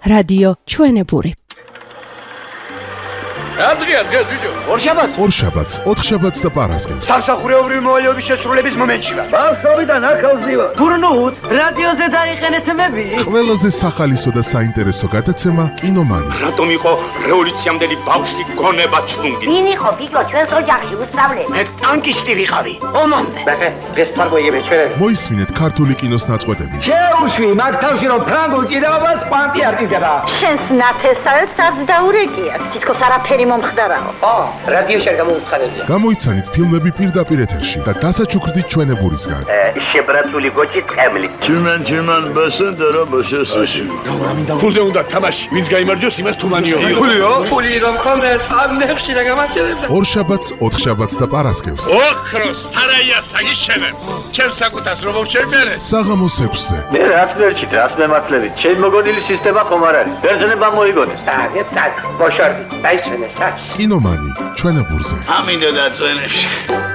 რადიო ჩვენებური. Adria, Giorgio. ორშაბათს, ოთხშაბათს და პარასკევს. სამსახურეობრივი მოვალეობის შესრულების მომენტში ვარ. ბავშვობიდან ახალზი ვარ. გურნუთ, რადიოზე დაიხენეთ მები. ყველაზე სახალისო და საინტერესო გადაცემა კინომანი. რატომ იყო რევოლუციამდელი ბავშვი გონება ჩუნგი? ვინ იყო გიგო ჩვენს ოჯახში უსწავლე? მე ტანკისტი ვიყავი. ომამდე. მე დღეს თარგოიები ჩვენები. მოისმინეთ ქართული კინოს ნაწყვეტები. შეუშვი მაგ თავში რომ ფრანგულ ჭიდაობას პანტი არ ჭიდდება. შენს ნათესავებს არც დაურეკიათ. თითქოს არაფერი მომხდარაო. რადიოში არ გამოუცხადებია. გამოიცანით ფილმები პირდაპირ ეთერში და დასაჩუქრდით ჩვენებურისგან. შებრაცული გოჭი ტყემლი. Чиман басендера башесაში. ფულზე უნდა თამაში. ვინც გაიმარჯვოს, იმას თუმანიო. ფულიო? ფული რომ ხონდეს, ამ ნეხში რა გამარჯვებდა. ორშაბათს, ოთხშაბათს და პარასკევს. ოქროს სარაია საგიშენებ. ჩემს საკუთას რომ შევმერე. საღამოს 6-ზე. მე რაც ვერჩით, რაც მემართლებით. ჩემი მოგონილი სისტემა ხომ არ არის. ბერძნება მოიგონეს. წაგ, მოშორდი. დაიშვენე, საჩ. კინომანი ჩვენებურზე. ამინდა და წვენებში.